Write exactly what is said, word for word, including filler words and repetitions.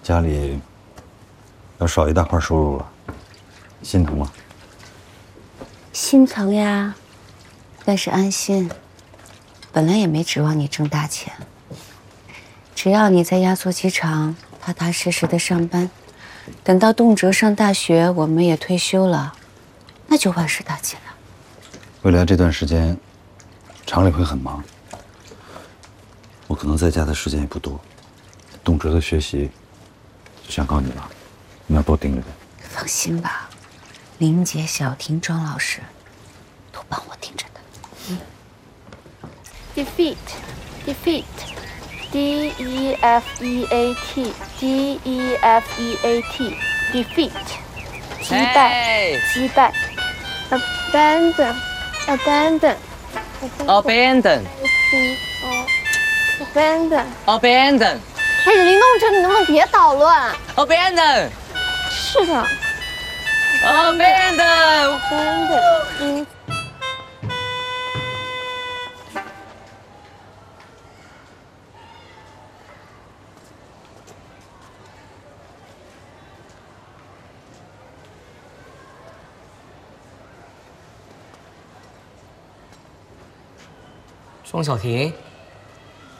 家里要少一大块收入了，心疼吗？ 心疼呀，但是安心。本来也没指望你挣大钱，只要你在压缩机厂踏踏实实的上班，等到动辄上大学，我们也退休了，那就万事大吉了。 未来这段时间，厂里会很忙，我可能在家的时间也不多。动辄的学习，就想靠你了，你要多盯着点。 放心吧，林姐、小婷、庄老师都帮我盯着的。嗯。 defeat defeat D E F E A T D E F E A T defeat 击败击败 abandon abandon abandon abandon abandon 哎，林东哲，你能不能别捣乱 abandon 是的 abandon abandon 嗯。 庄小婷，